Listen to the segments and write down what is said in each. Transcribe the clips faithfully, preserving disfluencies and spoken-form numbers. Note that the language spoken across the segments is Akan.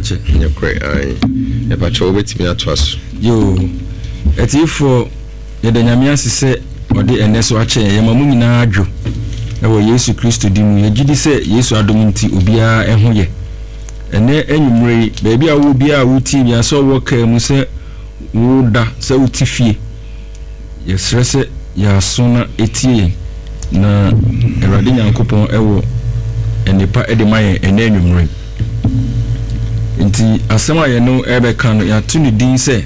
che nyekwe ai e pa cho obetimi atwaso yo etifo ye de nyame asese ode eneso ache ye mamu nyina adwo e wo Yesu Kristo dimu ye gidi se Yesu adom nti obia eho ye ene enwumre baabi a wo bia wuti bia so wo ka mu se wo da se wuti fie ye srese ya sona etie na Awurade Nyankopɔn ewo enipa ede maye ene enwumre nti asema ye no ebe kan ya tuni din se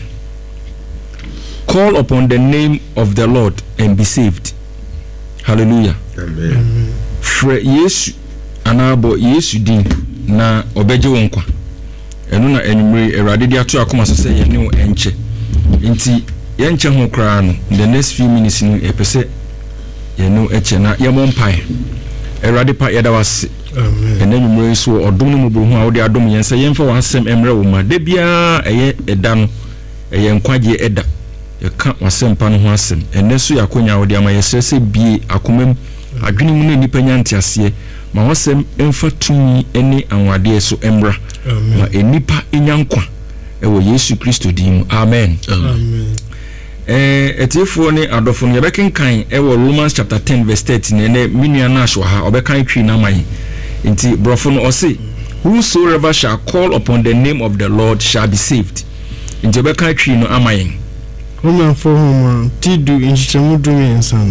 call upon the name of the Lord and be saved. Hallelujah. Amen. Fre Yesu anabo Yesu din na obeje wonkwa eno na enumre Awurade di ato akoma so se ye ne wo enche nti ye nche ho kra no the next few minutes no epese ye no eche na ye mompai Awurade pa ye da wase. Amen. And then you may so or don't know how they are doing and say, for one sem emre woman, debia a dan a young quadia edda. You can't was sem pan wasem, and then so ya conya or the amayase be a comem, a dreaming any penantiasie, my wasem emfa to me any and what dear so embra, a nipa in yankwa, a wo Yesu Christo dim. Amen. Amen. Eh, etifone adofo ne bekin kan e wo Romans chapter ten verse thirteen ene minua na ahwo ha obekan twi na man nti brofo no ose whosoever shall call upon the name of the Lord shall be saved nti obekan twi no amayen Romans four homa tidu inchichemu dumi ensano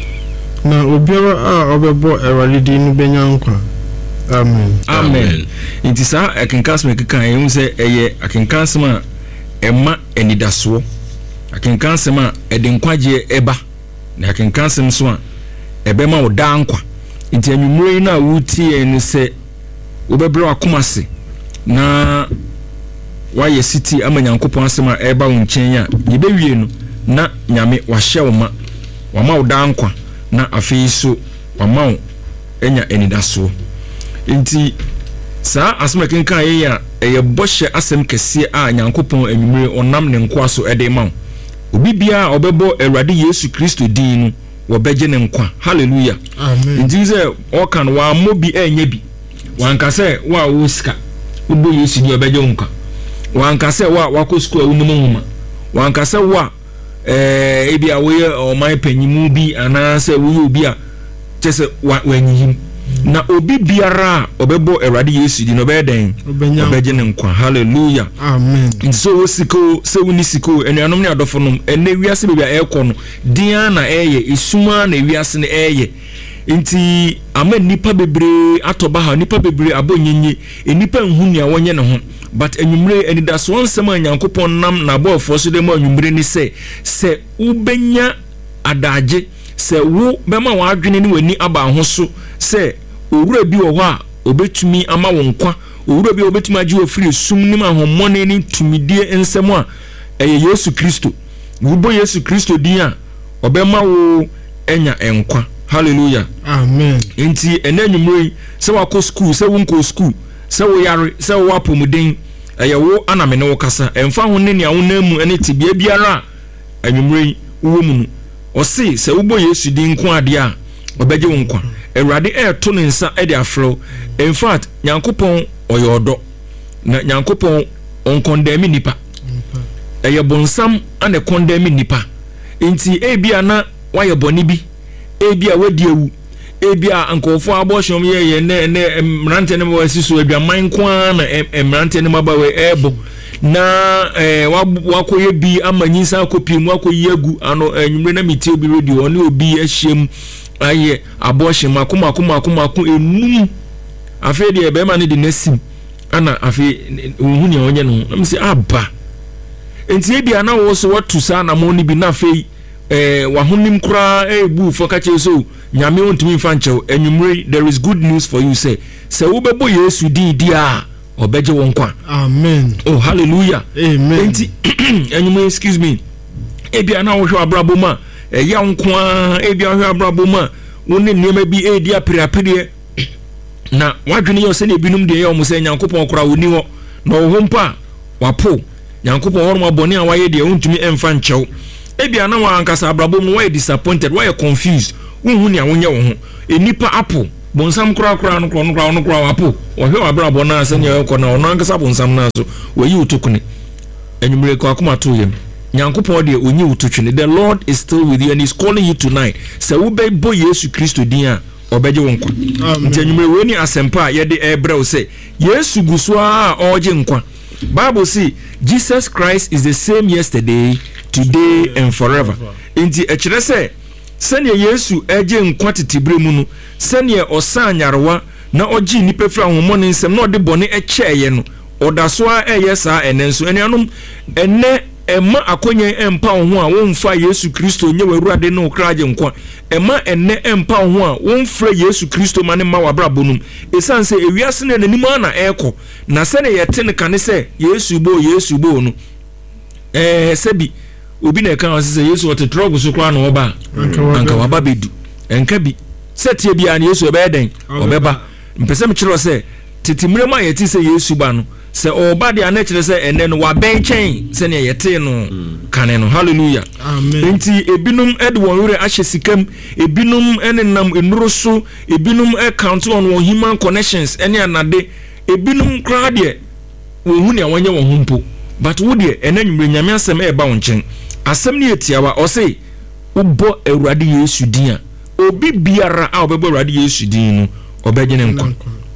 na obiara a obebo Awurade di no benya nkwa. Amen. Amen. Nti sa akenkansem kekan e hu se eye akenkansem a ema enidaso akenkansem a ede nkwaje eba na akenkansem so a ebema wo da nkwa nti anwumre na wuti en se obebre akomase na waye city amanyankopon asem a eba wo nchen a yebewie no na nyame wahye wo ma wama wo da nkwa na afei so wama wo enya enidaso nti sa asem akenkan ye ya eye bohye asem kese a nyankopon anwumre onam ne nkwa so ede ma wo obi bia obebo Awurade Yesu Kristo din no wo beje ne nkwa. Hallelujah. Amen. Ndize o kan wa mobi enye bi wanka se wa wo sika ubo Yesu ni obeje nkwa wanka se wa wako school unu homa wanka se wa eh ebi awoye o mai panyimu bi ana se wo obi a chese wanyihim na obi biara obebo Awurade Yesu di no be den obeje ne nkwa. Hallelujah. Amen. So wosiko se woni siko enuanom ne adofo nom ene wiase bebia ekọ no dia na eye isuma na wiase ne eye nti ama nipa bebre atoba ha nipa bebre abonyenye enipa nhunu a wonye ne ho but enwumre enidaso nsem anyankopon nam na abofo so dem enwumre ni se se ubenya adaje se wo bema wa adwene ni wani aba ho so se owura bi wo ho a obetumi ama wo nkwa owura bi obetumi agi ofiri sum nim ahomone ni tumidie ensem a eye Yesu Kristo wo Yesu Kristo din a obema wo enya enkwa. Hallelujah. Amen. Enti enanyumre se wako school se wonko school se wo yare se wo apomuden eye wo anamene wo kasa emfa ho ne ne awonamu ene tibia biara anyumre wo mu no osi se wo Yesu din nko ade a obeje wo nkwa. Awurade e to ne nsa e de afro. In fact nyankopon oyodo na nyankopon on condemn nipa eye bonsam ane condemn nipa enti e bia na waye boni bi ebia wadiewu ebia ankofo abortion ye ye ne ne mrante ne wasi so adwaman kwa na mrante ne mabawe ebo na eh wakoye bi amanyisa kopi mu akoye agu ano enwumre na metie obi radio ne obi ahyem aye abortion makoma akoma akoma akoma enum afi de ebe ma ne de nasim ana afi ohuni onye no am se aba enti ebia na wo so watu sa na mo ni bi na afi eh wahonim kura ebu fokache so nyame ontimi fanchew enwumre there is good news for you say se wo bebo Yesu din dia obeje wonkwa. Amen. Oh hallelujah. Amen. Enti enwumre excuse me ebia na wo hwe abraboma eya nkwa ebia hwe abraboma woni niema bi edi aperapere na wadwene yo se na ebinum de yo mo se nyankopon kura woni ho na wo hompa wapo nyankopon horoma abone a waye de ontimi emfa nchew ebia na wa ankasa abrabom wa disappointed wa confused unhu ni awonye wo ho enipa apo bonsam kura kura no kura no kura no kura wapo ohwe wabra bona sɛ ne yɛkɔ na ɔno ankasa bonsam na so wayi utokune enwumre ko akoma to yem nyankopɔn de onyi utotwene. The Lord is still with you and he's calling you tonight. Sɛ wobɛ bo Yesu Kristo din a ɔbɛgye wo nkwa. Nti enwumre we ni asempa a yɛde ɛbrɛ wo sɛ Yesu guso a ɔgye nkwa. Bible say Jesus Christ is the same yesterday, today and forever. Nti ɛkyerɛ sɛ sɛnea Yesu ɛgye nkwa tetibre mu no, sɛnea ɔsa nyarewa na ɔgye nipa fra homɔ ne nsɛm na ɔde bɔne ɛkyɛɛyɛ no, ɔda so a ɛyɛ saa ɛnɛ nso ɛneanom ɛnɛ ɛma akonye ɛmpa ho a wonfa Yesu Kristo nye wawurade ne okraje nkwa ɛma ɛnɛ ɛmpa ho a wonfra Yesu Kristo ma ne ma wabrabo num esan sɛ ewiase ne nanim ana ɛkɔ na sɛ ne yɛte ne kane sɛ Yesu bo Yesu bo no eh sɛbi obi na ɛka wase sɛ Yesu ɔte trɔgo so kra na ɔba anka waba bedu ɛnka bi sɛ tie bia ne Yesu ɛbɛyɛ den ɔbɛba mpɛsɛ me kyerɛ sɛ tetimire ma yɛte sɛ Yesu ba no sɛ ɔba de anɛkyerɛ sɛ ɛnɛ no wabɛn kyɛn sɛ ne yɛte no kane no. Hallelujah, amen. Nti ebinom ɛde wɔn wure ahyɛ sikam, ebinom ɛne nam enuro so, ebinom ɛcount on wɔn human connections ɛne anade, ebinom kra deɛ wɔn hu ne wɔnyɛ wɔn ho mpo, but wo deɛ ɛnɛ nwumre nyame asɛm ɛba wɔn nkyɛn. Asɛm ne yɛtiawa ɔse wobɔ Awurade Yesu din a obi biara a ɔbɛbɔ Awurade Yesu din no ɔbɛgye ne nkwa.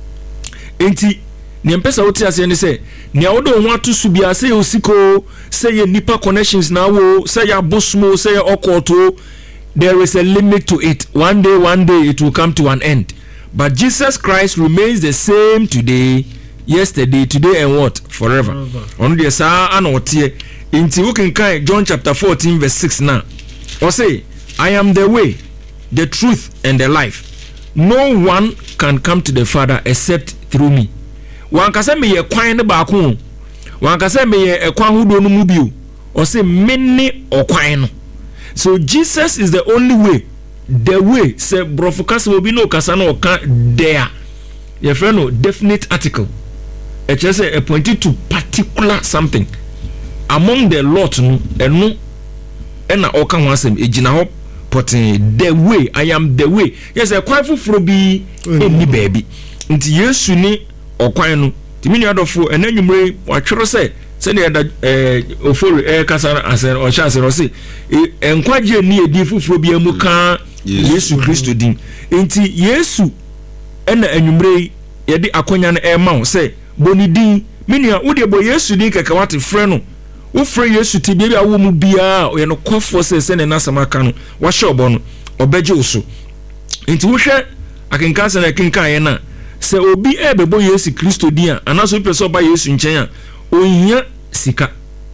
Nti ne mpesa wote ase ne se ne awodo ho atosu bia se osiko se ye nipa connections na wo se ya bosmo se ya okoto, there is a limit to it. One day one day it will come to an end, but Jesus Christ remains the same today, yesterday, today and what forever. On the sa anotie inti wo kan kan John chapter fourteen verse six now or say I am the way, the truth and the life. No one can come to the Father except through me. Wankasa me ye kwan ne baako wankasa me ye ekwan hodo no mu bio o say menne okwan no. So Jesus is the only way, the way. Say brofokasa obi no kasa no ka there your friend no definite article it just say pointed to particular something among the lot no eno ena oka ho asem ejina ho potin the way. I am the way. Yes, ekwan foforo bi eni baabi nti Yesu ni okwan no timini adofo enanwumre watwero se se ne da eh ofori eh kasa asen o sha asen o se enkwaje ni edi fufuro bi amu ka Yesu Kristo din enti Yesu ena anwumre ye de akonya no e ma wo se boni din minia wo de bo Yesu din keka wate frɛ no wo frɛ Yesu ti bi a wo mu bia o ye no kofo se se ne nasama ka no wa hye obo no obegye wo so enti wo hwɛ akenka se na akenka ye na se obi ebebo Yesu Kristo din a anaso peso ba Yesu nkyɛn a ohia sika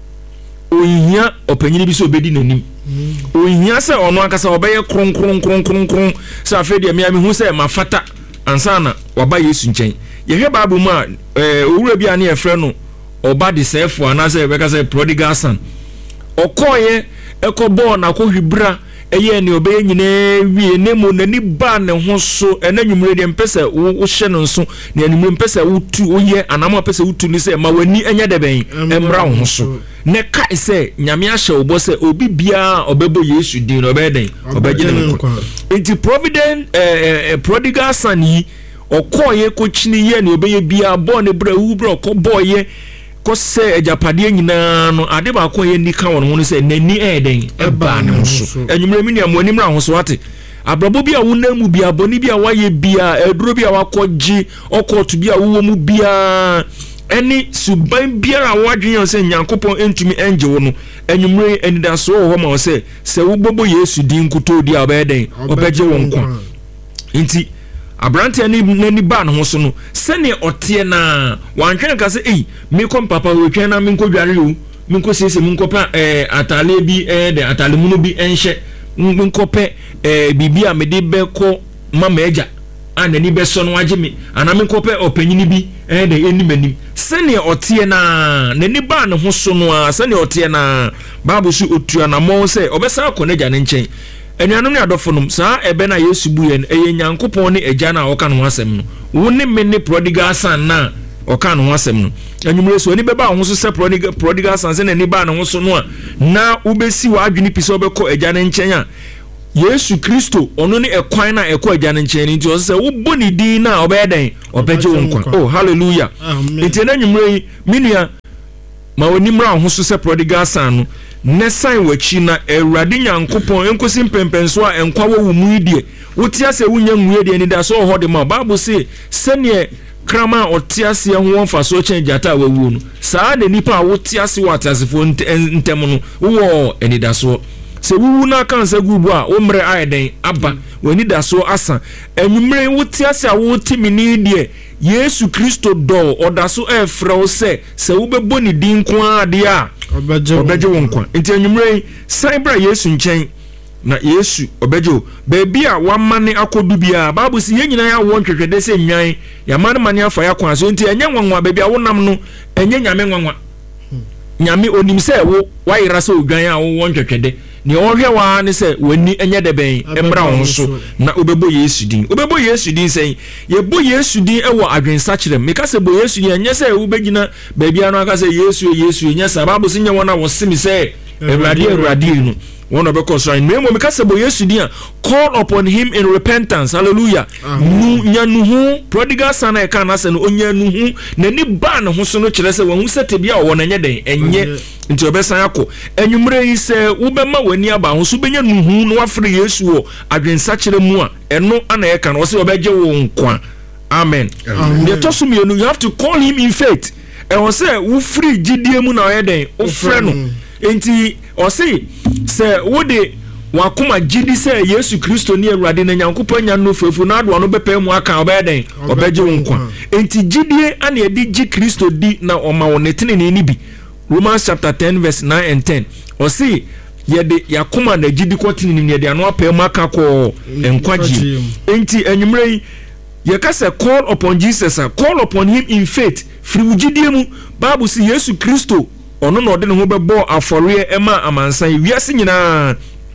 ohia opanyini bi so obedi nanim ohia se ono akasa obɛyɛ kron kron kron kron kron se afede me ame hu se mafata ansana waba Yesu nkyɛn yehwe Bible mu a eh owura bi ane efrɛ no oba de sefo anase bɛka se prodigal son okoye ekɔbɔ na kohwibra eye ne obeye nyine wie ne mo nani ba ne ho so enanwumre de mpese wo hye no so ne anwumre mpese wo tu oye anamo mpese wo tu ni se ma wani enya de ben emra ho so ne kai se nyame ahye wo bo se obi bia obebo Yesu din no obeden obegye ne nkwa. Enti provident eh, eh prodigal son yi okoye kochini ye ne obeye bia bo ne bra wu bra okoboye ko se ejapade nyina no ade ba ko ye nika won ho se nani eden eba ne so enwumre mi ne amoni mra ho so ate abrabo bi a wonamu bi aboni bi a waye bia eduro bi a wakɔgye okoto bi a wo mu bia eni suban biara wadwen se nyankopɔn entumi enje wo no enwumre enidaso ho ma wo se se wo bobo Yesu din kuto di a obeden obegye wo nkwa. Nti abrante ani nani ba no so no sene ote na wantwen ka se ei me kom papa wo twen na me nko dware o me nko sese me nko pa eh atale bi eh de atale mu no bi enhye me nko pe eh bibia me de be ko mama eja anani be so no agye me ana me nko pe opanyini bi eh de eni manim sene ote na nani ba no ho so no a sene ote na babu su otua na mo se obesa akoneja ne nchen enuanom ne adofonum saa ebe na Yesu buye eye nyankopon ne eja na oka no asem no wo ne me ne prodigal son na oka no asem no enwumre so ani beba ho so se prodigal prodigal son se na ni ba no so no a na ubesi wa adwini pise obekọ eja ne nchen a Yesu Kristo ono ne ekwan na ekọ agya ne nkyɛn nti ɔsɛ wo bɔ ne din na ɔbɛyɛ den ɔbɛgye wo nkwa. Oh hallelujah. Nti na nwumre yi minua ma woni mra ho so sɛ prodigal son no ne san wachi na Awurade Nyankopɔn enkosi mpempenso a enkwa wo wo mu die wotia sɛ wonya nwue de ni da so ho de ma Bible say sɛne krama otia se ho wonfa so chen jata wawu no saa na nipa a wotia se watasefo ntem no wo enidaso se wuwu na kan se gubu a wo mre ayeden aba wani daso asa enwumre wotia se a wo timi ni die Yesu Kristo do odaso e frɛ wo se se wo bebo ni din ko ade a obeje wo nkwa nti enwumre san bra Yesu nkyɛn na Yesu obejo beebi a wamane akodu bia Bible si yenyina ya wo ntwetwede se nwan ya mane mane afa ya kwa so nti enye nwanwa beebi a wonam no enye nyame nwanwa nyame onim se wo wayira se odwan a wo ntwetwede ni ohwe wa ne se wani enye de ben embra wo so na obebo Yesu din obebo Yesu din sen ye bo Yesu din e wo adwensa kyerem me ka se bo Yesu din enye se wo begina beebi anu aka se Yesu Yesu enye sa Bible si nye wona wo simi se Ewurade Ewurade no one of the concern me mo because bo Yesu din call upon him in repentance. Hallelujah. Nu nya nu hu prodigal son e kan na se no onya nu hu na ni ba ne ho so no kire se wo hu sete bia wo na nye den enye nti obesan akọ enwumre yi se wo be ma wani aba ho so benya nu hu no afre Yesu wo adwensa kire mu a eno ana e kan wo se obeje wo nkwa. Amen. The tosum you you have to call him in faith. E wo se wo free gidie mu na o ye den o frɛ no enti o se se wo de wakoma gidi se Yesu Kristo ni Awurade na Nyankopɔn nya no fefu na ado no bepa mu aka obeden obeje wo nkwa enti gidie ana edi gi Kristo di na oma wo netene ni bi. Romans chapter ten verse nine and ten o se ye de yakoma na gidi kwotini ni de ano apa mu aka ko enkwaji enti enwumre ye ka se call upon Jesus, call upon him in faith free gidie mu. Bible say Yesu Kristo ono no de ne ho bebo afore ema amansan wiase nyina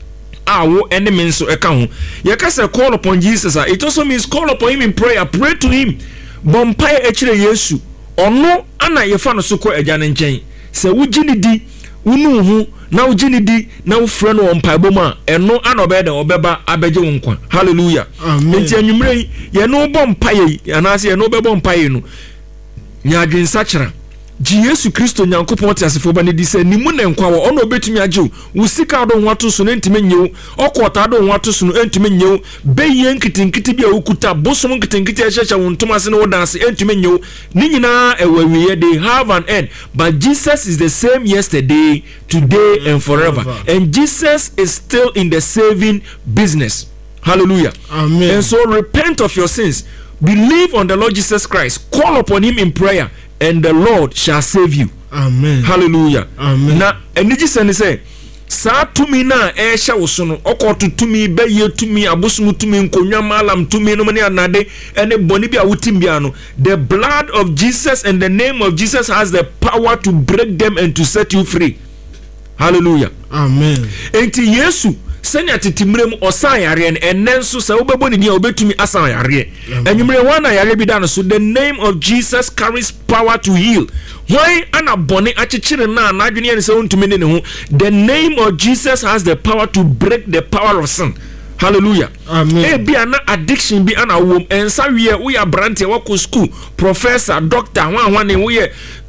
awo enemy nso eka ho ye ka say call upon Jesus. It also means call upon him in prayer, pray to him. Bompai ekire Yesu ono ana ye fa no so ko agya ne nkyɛn se wo gini di unu hu na wo gini di na wo frɛ no ompai bom a eno ana obeda obeba abeje wo nkwa. Hallelujah. Enti anwumre ye no bompai anase ye no bebo mpai no nya adwensa kyera ji Yesu Kristo Nyankopɔn tiasefo ba ne di se ni mu na nkwa wo ono obetumi agye wo sika do ho ato so no ntime nyew okota do ho ato so no ntime nyew beye nkitinkiti bia wokuta bosom nkitinkiti ehyehyɛ wo ntoma se no wo dance ntime nyew ni nyina ewawiye they have an end, but Jesus is the same yesterday, today and forever, and Jesus is still in the saving business. Hallelujah. Amen. And so repent of your sins, believe on the Lord Jesus Christ, call upon him in prayer, and the Lord shall save you. Amen. Hallelujah. Amen. Na eniji sene say sa tumi na e hya wo so no okoto tumi be ye tumi abosumu tumi nkonwa malam tumi no mane anade ene boni bia wutim bia no, the blood of Jesus and the name of Jesus has the power to break them and to set you free. Hallelujah. Amen. Enti Yesu senya titimrem osan yare en enenso se obebo ni dia obetumi asan yare enwumre wana yare bi dan so the name of Jesus carries power to heal. Why ana bone achichire na na adwene en se ontumi ne ho, the name of Jesus has the power to break the power of sin. Hallelujah. Amen. E bi ana addiction bi ana wom ensa wie wo ya brante wako school professor doctor wan wan ne wo ye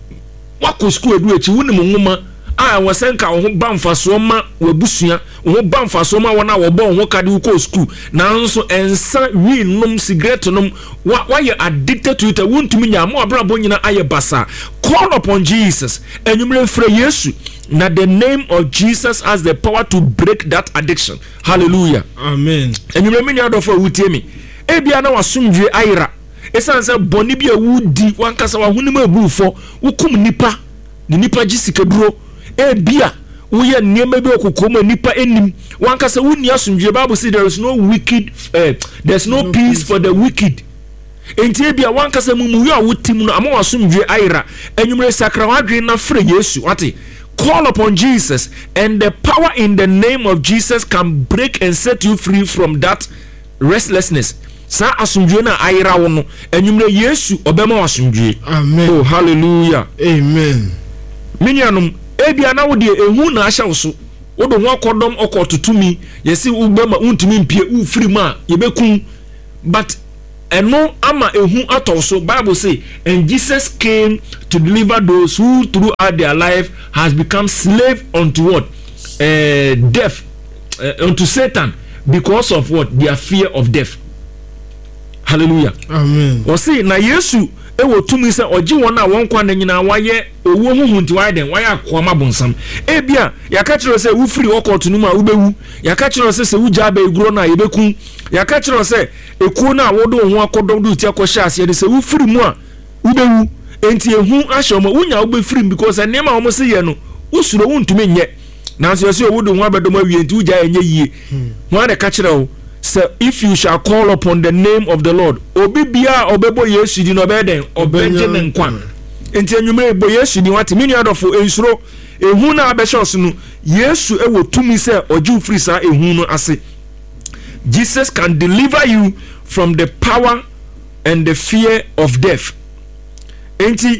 wako school edu echi woni nwoma ah wasenka wo bamfaso ma wabusua wo bamfaso ma wona wo bon ho kade wo school na nso ensa wi nom cigarette nom why you addicted to it wontumi nya mo abrabo nyina aye basa. Call upon Jesus enumere frɛ Yesu na the name of Jesus has the power to break that addiction. Hallelujah. Amen. Enumere me nya do for wutie mi e bia na wasomdwe ayira esan se boni bia wudi wankasa wa hunima abufo wokum nipa ni nipa gisikaduro e bia uye niema bi okukoma nipa enim wankasa wuni asomdwe. Bible says there is no wicked uh, there's no, no peace, peace for the wicked. Enti bia wankasa mumu ya wutim no ama wasomdwe ayira enwumre sakra wadwe na frɛ Yesu wate. Call upon Jesus and the power in the name of Jesus can break and set you free from that restlessness. Sa asomdwe na ayira wo no enwumre Yesu obema wasomdwe. Amen. Oh hallelujah. Amen. Minyanum ebia na wo de ehu na ahya wo so wo do ho akodom okotutumi yesi ubema untumi mpie ufiri ma yebekun but eno ama ehu atoso Bible say and Jesus came to deliver those who throughout their life has become slave unto what uh, death uh, unto Satan because of what their fear of death. Hallelujah. Amen. O say na Yesu e wo tumi se oji won a won kwa na nyina waye owo huhu nti waye den waye akoma bonsam e bia ya ka kire se wo free okot nu ma wo bewu ya ka kire se se wo ja ba iguro na ye bekun ya ka kire se ekuo na wodo ho akodom du ti akosha ase de se wo free mu a wo bewu enti ehu ahyomo wunya wo be free because enema wo se ye no usuro wo ntumi nye na so se wo do ho abedom awie enti wo ja enye yie ho ade ka kire wo. So if you shall call upon the name of the Lord, obibia obebo Yesu di no beden obenje ne nkwa. Enti anwumre ebo Yesu di wati mini adofo ensuro ehu na abehos no Yesu ewo tumi se oju free sa ehu no ase. Jesus can deliver you from the power and the fear of death. Enti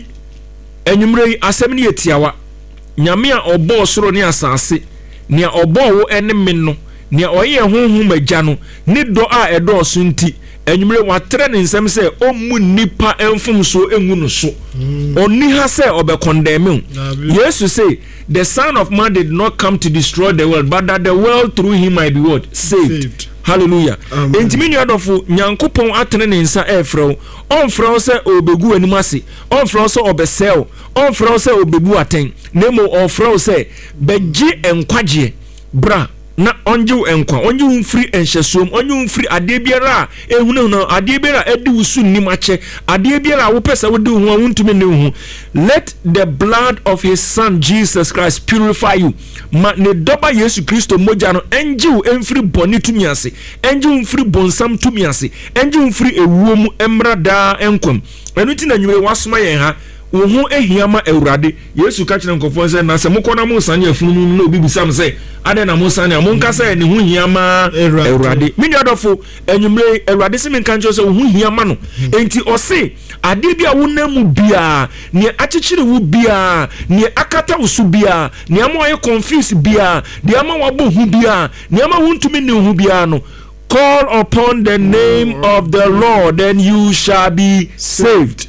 anwumre asem ne etiawa nyame a obo soro ne asase ne obo wo eneme no nia oye honhom magya no ne do a edo so nti enwumre watre ne nsem se omu nipa enfum so engu no so oni ha se obe condemn Jesus say the Son of Man did not come to destroy the world but that the world through him might be what saved, saved. Hallelujah. Enti mini adofo nyankopon atene ne nsa efrew onfrew se obegu animase onfrew se obesel onfrew se obebu aten nemo onfrew se begye enkwagye bra na onju enkwa onju free enhyesom onju free ade biara ehunu no ade biara edi wusu nimache ade biara wo pesa wo di hu wontumi ne hu. Let the blood of his son Jesus Christ purify you. Ma ne doba Yesu Kristo moja no enju emfiri boni tumi ase enju emfiri bonsam tumi ase enju emfiri ewuom emra da enkwam enuti na nyure wasoma yen ha wo hu ehiama Awurade Yesu ka kire nkofo se na se mokona mo sanye afunu no obi bisam se ade na mo sanye mo nka se ne hu hiama Awurade mini adofo enwumre Awurade se menka ncho se wo hu hiama no enti o se ade bia wo namu bia ne akekire wo bia ne akata wo su bia ne ama wo confuse bia de ama wo bo hu bia ne ama wo ntumi ne hu bia no call upon the name of the Lord and you shall be saved.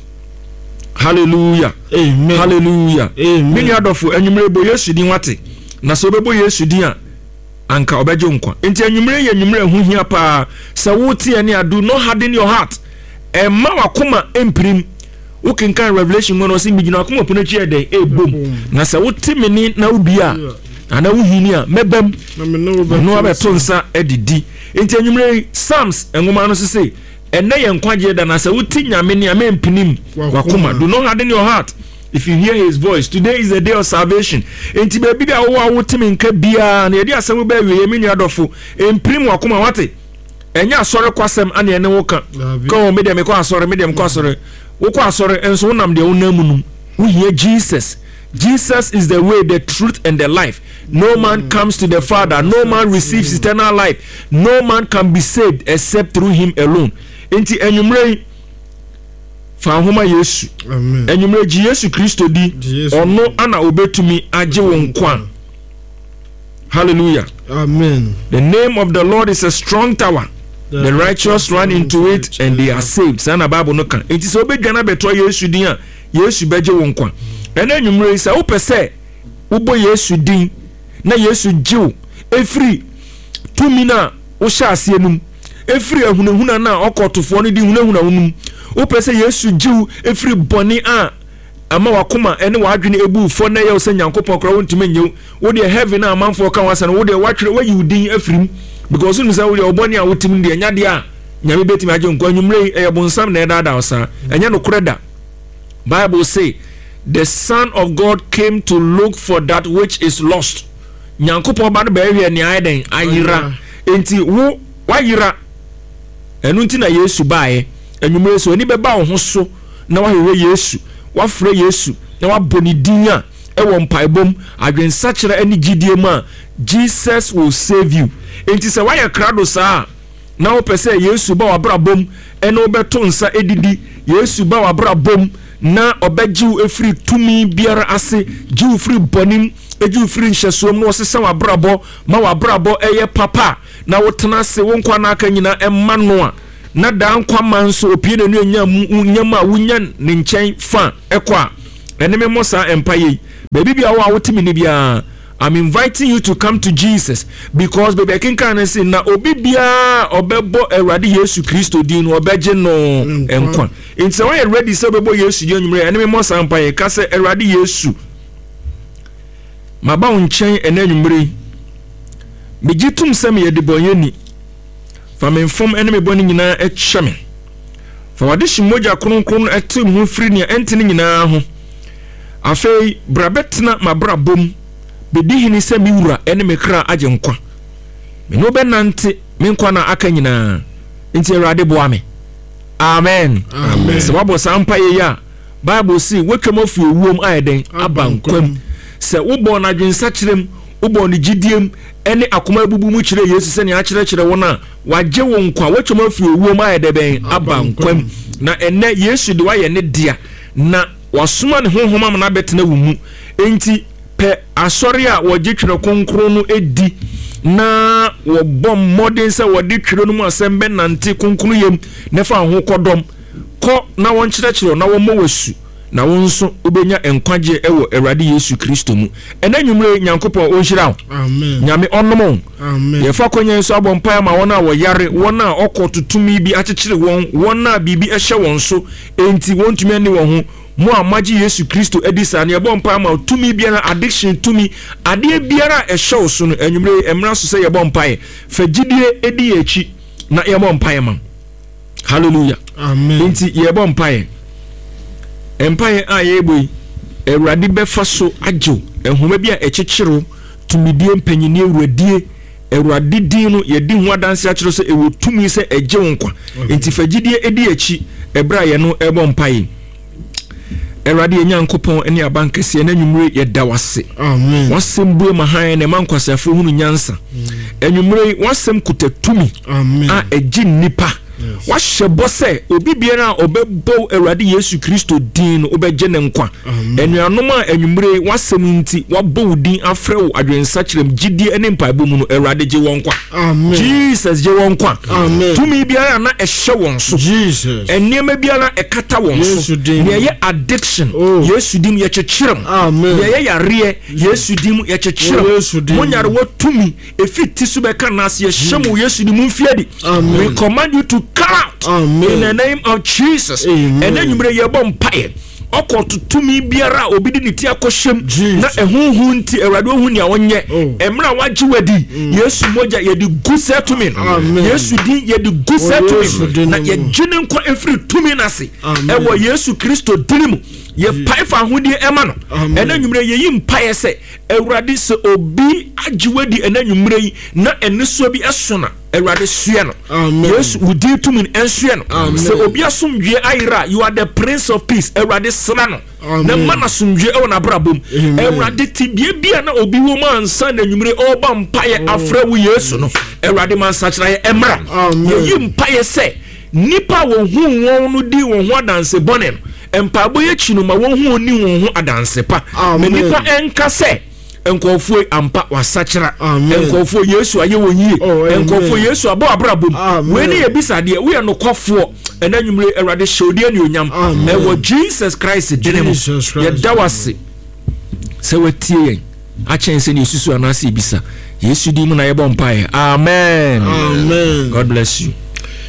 Hallelujah. Amen. Hallelujah. Amen. Mini adofo enwumre bo Yesu din wate na so bebo Yesu din a anka obeje nkwa enti enwumre ye enwumre hu hia pa se wo tie ne ado no harden your heart e ma wakoma emprim wo kenkan Revelation one o si migina akoma pono chi eden e bom na se wo timini na ubi a ana wo hini a mebam no abeto nsa edidi enti enwumre Psalms enwoma no se ene ye nkwaje da na se wuti nyame ne amempinim wakoma. Do not harden your heart if you hear his voice. Today is the day of salvation. Enti be bibia wo awotimi nka bia na ye di asem ba wie me nuadofo emprim wakoma wate enya asore kwasem ane ene woka ko me dem ko asore me dem ko asore wo ko asore enso wonam de wonamunum wo hear Jesus. Jesus is the way, the truth, and the life. No man comes to the Father. No man receives eternal life. No man can be saved except through him alone. Enti enumere fa homa Yesu. Amen. Enumere ji Yesu Kristo di ono ana obetumi age wo nkwa. Hallelujah. Amen. The name of the Lord is a strong tower. The, the righteous run into it and they are saved. Sana Bible no kan. Enti so obedwana beto Yesu din a Yesu beje wo nkwa. Ena nyumre se wo pese wo bo Yesu din na Yesu jiw efri tumi na wo sha asienum efri ahunahuna na okotofo no di hunahuna wonum wo pese Yesu jiw efri boni a ama wakoma ene wadwene ebu fo na ye wo Nyankopon kro wontime nyew wo de heaven na amanfo kan wasa no wo de watwere wa yudin efrim because unu say wo de oboni a wotim de nya de a nyame betimi age nkwa nyumre e bonsam na edada osa enya no koreda. Bible say the Son of God came to look for that which is lost. Nyankopon ba no ba hwe ne ayden ayira enti wo wayira enu nti na Yesu baaye enwumre so ni beba wo ho so na wahwe Yesu wafre Yesu na waboni din a ewo mpaibom adwensakere ani gidie ma Jesus will save you. Enti se waya krado saa na wo pese Yesu ba wabrabom ene obeto nsa edidi Yesu ba wabrabom na obejiw efri tumi biara ase jiw free bonim eju free nhyesom no osesa wa brabo ma wa brabo eye papa na wotena se wo nkwa na aka nyina emma no a na da nkwa manso opie na nu nyam nyama wunya ne nchen fa ekwa eneme mosa empaye baby bia wo a wotimi ni bia I'm inviting you to come to Jesus because baby I can can say na obi bia obebo Awurade Yesu Kristo din no obeje no enkwa nti when you ready say obebo Yesu din nyumre eneme mosa empaye ka say Awurade Yesu maba unchen enanyumre begitum sem ye de bonyani fa me inform enemy boni nyina echeme fa wade shimoja kronkron etim ho firi ne entene nyina ho afei brabetna mabrabom bedihini se miwura enemy kra age nkwa me no benante me nkwa na aka nyina enti Awurade boa me amen amen se babo sampa ye ya bible si wetwam afi owuom ayeden abankwam se ubo na dwensa kirem ubo ni gidiem ene akoma bubu mu kire Yesu se ne a kire kire wona waje wo nkwa wetwam afi owuom ayeden abankwam na ene Yesu de waye ne dia na wasoma ne honhoma na betena wumu enti pe asori a woje twere konkro no edi na wo bom modern se wode twere no mu asembe nante konkro yem ne fa ho kodom ko na won kire kire na wo mowasu na wonso obenya enkwaje ewo Awurade Yesu Kristo mu ena nwumre Nyankopon onhira amen nyame onnom amen ye fa konyen so abompa ma wona wo yare wona okotutumi bi akekere won wona bibi ehye won so enti wontumi ani wo ho mo amaji Yesu Kristo edisa ne abompa ma tumi biara addiction tumi ade biara ehye so no enwumre emra so se ye bompa e fagidie edi echi na ye bompa ma hallelujah amen enti ye bompa e empire aye boy Awurade befa so agyo ehoma bi a ekekero tumidie mpanyini Awuradie Awurade din no ye di ho adanse akero so ewo tumi se eje wonkwa enti fagidie edi echi ebra ye no ebo mpaye Awurade Nyankopon ene abankese na nwumre ye dawase amen wasem bue mahan ne mankwasafo hunu nyansa enwumre wasem kutatumi amen a eje nipa wahye bose obi biara obebo Awurade Yesu Kristo din obeje ne nkwa enuanom a enwumre wasem nti wabo din afrew adwensa kirem gidie ene mpaebo mu no Awurade je wonkwa amen Jesus je wonkwa amen tumi biara na ehye won so Jesus enema biara ekata won so ne ye addiction Yesu din ye kyekirem amen ye ye yare Yesu din ye kyekirem monyare wo tumi efiti so beka nas ye hyem Yesu din mfiadi we command you to come out amen in the name of Jesus amen and then you bring your bomb pie okotutumi biara obidi niti akoshem na ehunhu nti Awurade ohun ya wonye emra waji wadi Yesu moja ye di guse to me Yesu din ye di guse to me na ye gine nko efri tumi nase ewo Yesu Kristo dinimu ye paifa hudie ema no ena nwumre ye yim paye se Awurade se obi ajiwadi ena nwumre na eniso bi esona Awurade sua no Yesu udi tumin ensua no se obi asomdwe ayra you are the Prince of Peace Awurade sra no na mana somdwe e wona brabom Awurade tibie bia na obi wo mansa na nwumre oba mpaye afrawu Yesu no Awurade mansa kira ye emra ye yim paye se nipa wo hu won no di won ho adanse bone no empabo ye chinu ma won hu oni won ho adanse pa me nipa enka se enkofo ampa wasachira enkofo Yesu aye wonyi enkofo Yesu abo abrabom we ne ye bisade we no kofo ena nwumre Awurade showde ne onyam e wo Jesus Christ dinemo ye dawase se wetie yen a chense ne susu anase bisa Yesu di mu na ye bompae amen amen God bless you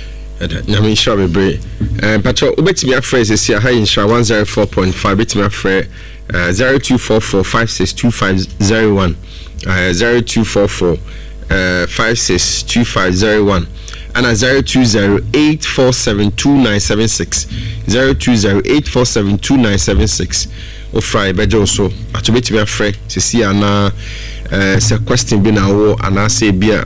nyame insha bebre eh pacho obetimi afrase sia ha insha one oh four point five betimi afre uh, zero two four four five six two five zero one uh, zero two four four five six two five zero one and zero two zero eight four seven two nine seven six zero two zero eight four seven two nine seven six o fry bejo so atobetimi afre sia na eh se question bi na wo anase bia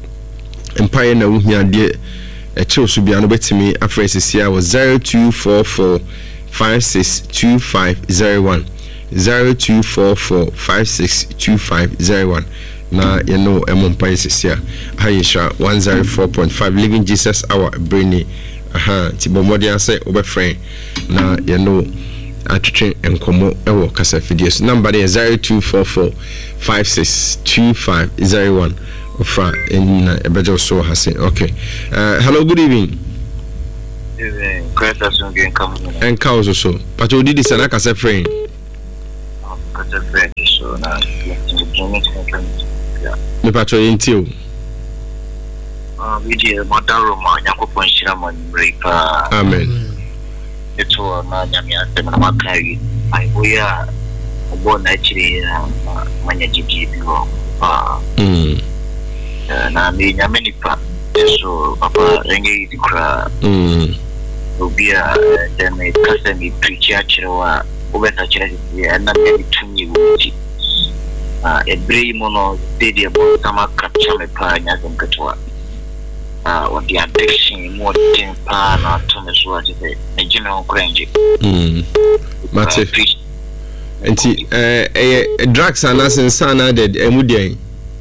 empire na wuhia de a chill should be an obetimi afraid here was zero two four four five six two five zero one zero two four four five six two five zero one na you know emon paisa here Aisha one oh four point five Living Jesus our brainy aha ti bomodi say obe friend na you know atwetwe nkomo ewo kasa fidie so number is zero two four four five six two five zero one ofra enna ebejo so hase. Okay, uh, hello, good evening. Evening, Kreta Sungi come and cows so but you did this and kasa friend kasa friend so na me patro yintio ah we dey modaro ma yakopon shira mo breaka. Amen. Eto na nyame asem na makai ai boya obo na chiri na manya jiji bi ho ah mm na me nyame nipa so papa engi dikra mm obia then me kasa me preach achirwa obeta chira ya na me tumi wuti ah every mono dey about sama capture me pa nya sem ketwa ah what the addiction more thing pa na to me so ati say ejino krenje mm mate enti eh eh drugs and asensana dead emudian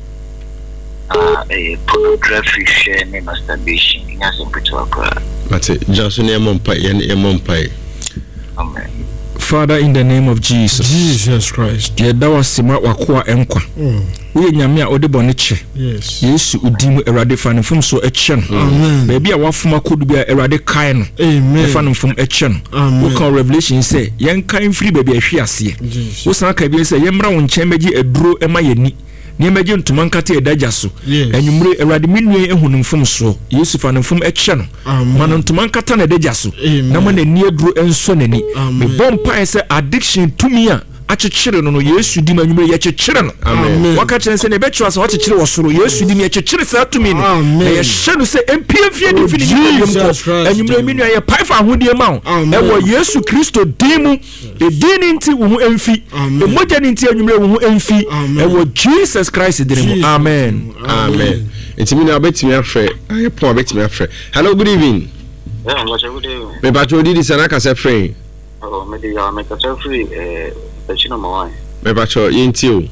ah eh pornography share me masturbation nya sem ketwa kwa mate jaso ne emompa ye emompa. Amen. Father, in the name of Jesus. Jesus Christ. Ye dawa sima wakoa enkwa. We nyame a ode bone che. Yes. Yesu udimu erade fa ne fom so eche no. Amen. Baby a wafuma kodu bia erade kai no. Amen. Fa ne fom eche no. Amen. We call Revelation say yen kan free baby ahwe ase. Wo san ka bia say yemra wo nchen meji eduro ema yeni. Ni meji ntuma nkate edaja so. Enwumre erade minue ehunu mfom so. Yesu fa ne mfom eche no. Man ntuma nkata na edaja so. Na ma na ni eduro enso nani. Me bompa say addiction to me a achechire no no Yesu di manwumre ye chechire no. Amen. Waka chense ne betwa so achechire wo soro Yesu di me chechire sa to me no. Na ye hye no say empie fie di fini ni ko. Enwumre minua ye paifa ahodie ma wo. E wo Yesu Kristo di mu e di ni nti wo hu emfi. E moja ni nti enwumre wo hu emfi. E wo Jesus Christ di mu. Amen. Amen. Enti mi na betimi afre aye po betimi afre. Hello, good evening. Yeah, what you do? Me patro di sana kasa friend. Oh, me dey make a free eh Chino Mawai. Me patro yintio.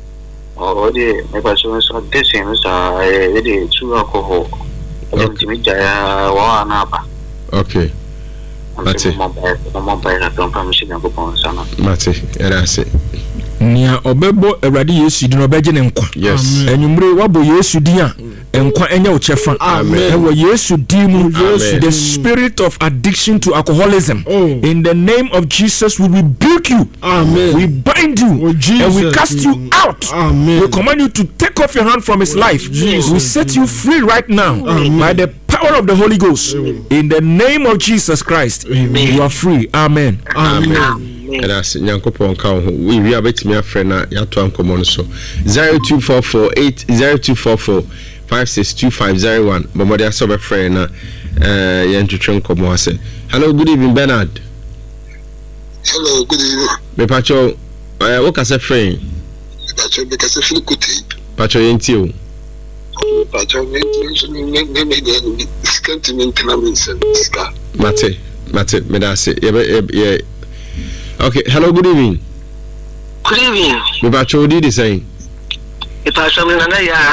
Oh, dey me patro so this is ah eh dey two alcohol. Okay. Me jaya wa na ba. Okay. Mate. Mama ba na don permission go pon sana. Mate, era se. Nia obebo Awurade Yesu di no beje ne nkwa. Yes. Enwumre wabo Yesu di a nkwa enya wo chefa. Amen. Ewo Yesu di mu the spirit of addiction to alcoholism. Oh. In the name of Jesus we rebuke you. Amen. We bind you Oh, and we cast you out. Amen. We command you to take off your hand from his life. Jesus. We set you free right now. Amen. By the power of the Holy Ghost. Amen. In the name of Jesus Christ. Amen. You are free. Amen. Amen. Amen. Era se nyankopon ka ho we wi abetimi afre na yato ankomo no so zero two four four eight zero two four four five six two five zero one bomode aso be frɛ na eh yentwetwe nkomo ase. Hello, good evening, Bernard. Hello, good evening. Me pacho eh wo kasa frɛ. Me pacho me kasa frɛ kuti. Pacho yentio. Pacho me me me me me scanty maintenance ska. Mate, mate, me da se. Ye okay, hello, good evening. Good evening. Me pacho di di say. Me pacho me na ya.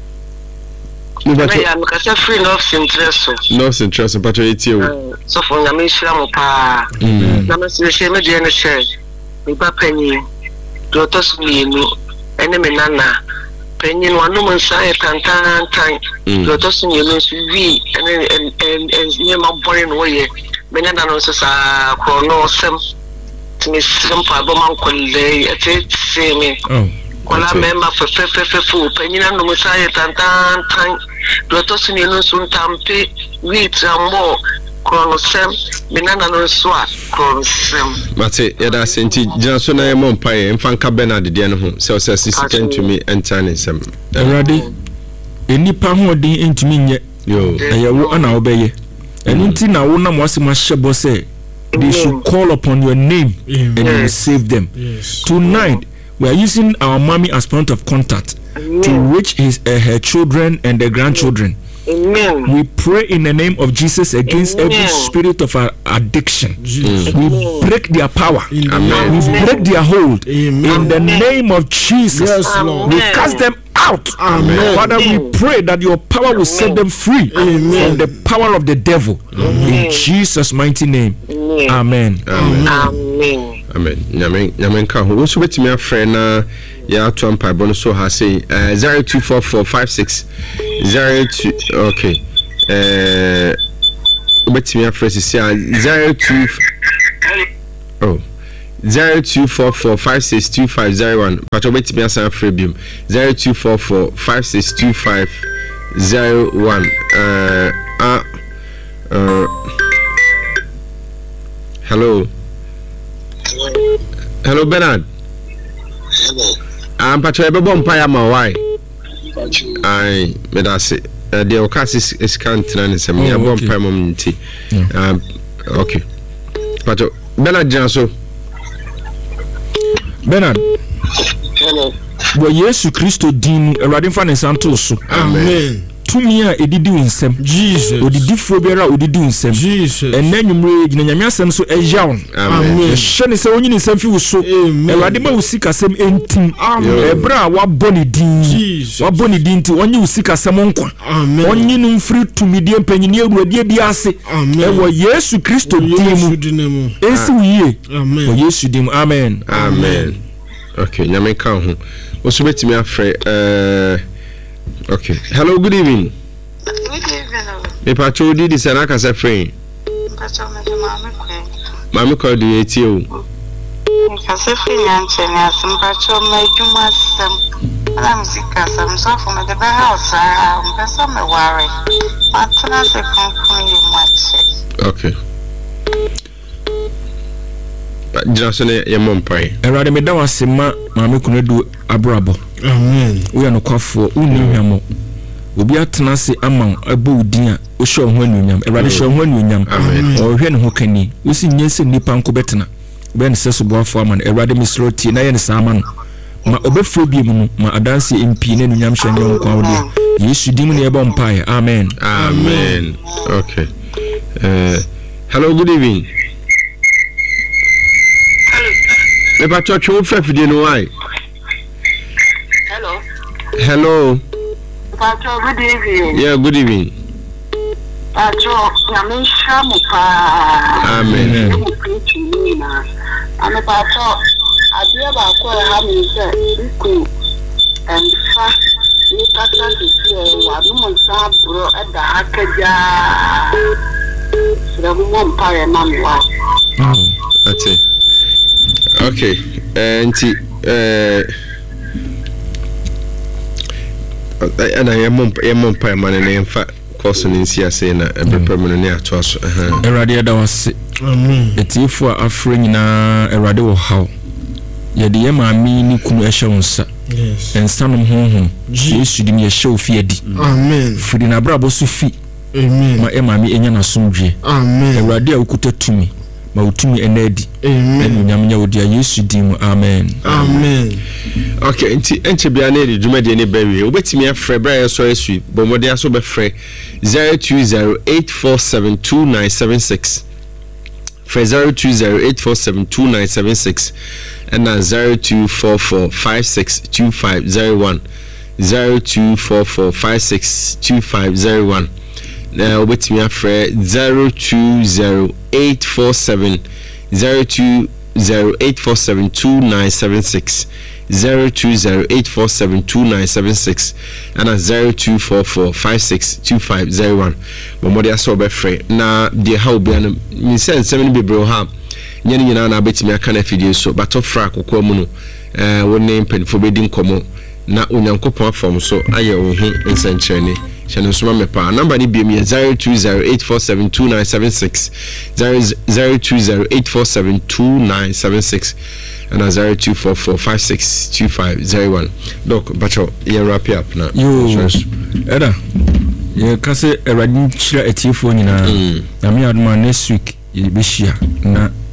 Me Na pacho ya me kasa free no interest. no interest pacho yentio. So for na me shira mo pa. Na me se she me de no share. Me ba panyi. Do to so ni no. Ene me nana. Panyi no anu mo nsa e tantan tan. Do to so ni no so wi ene en en ni ma bore no ye. Me nana no so sa ko no sem. Me simple man kolle ate se me Oh. kola member fe fe fe fe fu penyina no musaye tantan tan do to suni no sun tampe wi trambo krono sem minana no so a krono sem Mate, yada senti jina so na ye mompa ye mfanka Bernard de no ho se o se sisi to me enter ne sem. Awurade enipa ho odin entumi nye. Yo. Ayawo ana obeye. Eni nti na wo na mo asema hyebo say they should call upon your name and you will save them. Yes. Tonight, we are using our mommy as point of contact to reach his uh, her children and their grandchildren. Amen. We pray in the name of Jesus against Amen. every spirit of uh, addiction. Jesus. We break their power. In the Amen. We name break their hold. Amen. In the name of Jesus, Yes, Lord. we cast them out. Amen. Father, we pray that your power will set them free Amen. from the power of the devil. Amen. In Jesus' mighty name. Amen. Amen. Amen. Amen. Nyame nyame nka ho. Wo so betimi afrɛ na ya to ampa bono so ha say zero two four four five six zero two. Okay. Eh betimi afrɛ sisi zero two oh zero two four four five six two five zero one. Pato betimi asan afrɛ biom zero two four four five six two five zero one. Uh uh uh hello. Hello Bernard. Hello. I'm Pato Ebebo Mpaya ma why? Ai me da se the okasi is can't na se me abom Mpaya mom nti. Um okay. Pato Bernard Janso. Bernard. Hello. Bo Yesu Kristo din Awurade fa ne santo so. Amen. Tumi a edidi unsem. Jesus. Odidi fo biara odidi unsem. Jesus. Enne nwumre gina nyame asem so ejawn. Amen. Ye hye ne se onyi ne nsem fi wo so. Awurade ma wo sika sem entim. Ebra a wabɔ ne din. Jesus. Wabɔ ne din ti onyi wo sika sem nkwa. Amen. Onyi no mfiri tumi die mpanyini awurade bi ase. Amen. Ewo Yesu Kristo din mu. Esi wiye. Amen. O Yesu din mu. Amen. Amen. Okay, nyame ka ho. Wo so betimi afrɛ eh okay. Hello, good evening. Good evening. Me Pato di di sana ka se frɛ. Pato me mama kwen. Mami ko di eti o. Ka se frɛ nyanche ne asem pato me dwuma asem. Ala musika asem so for me the better house. I'm person me worry. Matana se konkon yi mache. Okay. Jina so ne ye mompai. Awurade me da wasema maame kunu du abrabo. Amen. We are no kwafo uni hwamo. Obi atena se ama abo udin a wo hwe ho anunyam. Awurade hwe ho anunyam. O hwe ne ho kani. Wo si nyense nipa nko betena. Ben se so boafo ama Awurade misro ti na ye ne sama no. Ma obefro bi mu no ma adanse mp ne anunyam hwe ne nkwa wo de. Yesu dim ne eba mpae. Amen. Amen. Okay. Uh hello, good evening. Me Pato twa fa fidie no why? Hello. Hello. Pato good evening. Yeah, good evening. Pato nyame shamu pa. Amen. Mo preach ni na. Ame pato adia ba ko ha mi se ku and fa ni kata si wa no mo sa bro e da akaja. Sira mo mpa e na mi wa. Oh, that's it. Okay. And uh and I am am pa man na mfa course no nsia say na ebe permanent na ato aso. Awurade da wase. Amen. Etifo a afre nyina Awurade wo haw. Ye de ye maami ni kunu ehye wonsa. Yes. Ensanom honhom. Yesu dim ye hye ofi adi. Amen. Fudi na brabo so fi. Amen. Ma e maami enya na somdwe. Amen. Awurade a ukuta tumi. Ma utumi enadi. Amen. Nyamnya wodi Yesu dim. Amen. Amen. Okay, nti enche bia na di dwuma de ne bawie. Obetimi afre bra ye so esu. Bomode aso be frɛ zero two zero eight four seven two nine seven six. For zero two zero eight four seven two nine seven six and now zero two four four five six two five zero one zero two four four five six two five zero one. Now wait me after zero two zero eight four seven zero two zero eight four seven two nine seven six zero two zero eight four seven two nine seven six and a zero two four four five six two five zero one. Momodi aso be free na de how be an me say seven be bro ha nyane nyina na betimi aka na fidie so but ofra akokwa mu no eh wo ne mpenfo be din komo na onyankopon afom so aye wo hu nsankyerene channel so me pa number ni bi zero two zero eight four seven two nine seven six zero two zero eight four seven two nine seven six and a zero two four four five six two five zero one. Doc, bacho, you wrap up now. Yo, Eda, you kase Eradi chira etifo nyina. Na mi aduma next week yibishia na